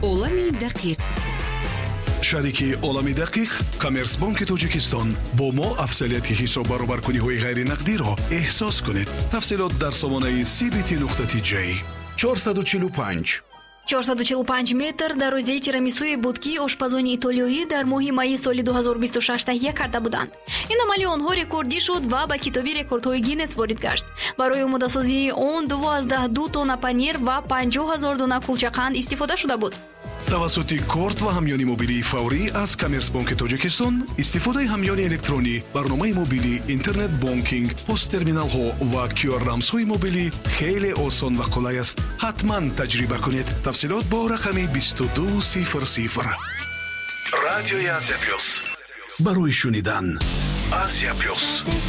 عالم دقیق. شریکی عالم دقیق کامرس بانک تاجیکستان با ما افضلیت حساب برابرکنی‌های غیر نقدی را احساس کنید. تفصیلات در سامانه cbt.j 445 метр дарозии тирамисуи буд ки ошпазони итолиёӣ дар моҳи майи соли 2026 таҳия карда буданд. ин амали онҳо рекордӣ шуд ва ба китоби рекордҳои Гиннес ворид гашт. барои омодасозии он 12 тонна панир ва 50,000 дона кулчақанд истифода шуда буд. тавассути корт ва ҳамёни мобилии фаврӣ аз Коммерс банки Тоҷикистон, истифодаи ҳамёни электронӣ, барномаи мобилӣ, интернет банкинг, посттерминалҳо ва QR-рамзҳои мобилӣ хеле осон ва қулай аст. ҳатман таҷриба кунед. тафсилот бо рақами 2200. радиои Азия плюс. барои шунидан Азия плюс.